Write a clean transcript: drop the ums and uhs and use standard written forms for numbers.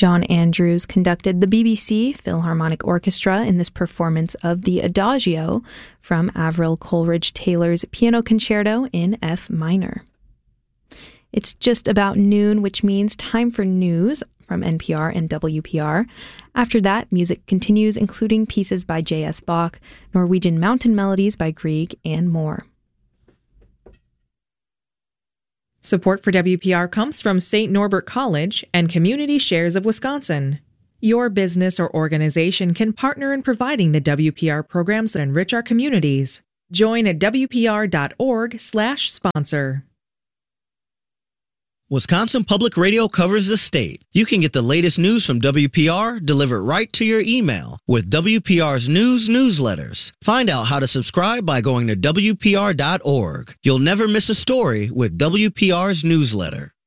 John Andrews conducted the BBC Philharmonic Orchestra in this performance of the Adagio from Avril Coleridge-Taylor's Piano Concerto in F minor. It's just about noon, which means time for news from NPR and WPR. After that, music continues, including pieces by J.S. Bach, Norwegian Mountain Melodies by Grieg, and more. Support for WPR comes from St. Norbert College and Community Shares of Wisconsin. Your business or organization can partner in providing the WPR programs that enrich our communities. Join at wpr.org/sponsor. Wisconsin Public Radio covers the state. You can get the latest news from WPR delivered right to your email with WPR's news newsletters. Find out how to subscribe by going to WPR.org. You'll never miss a story with WPR's newsletter.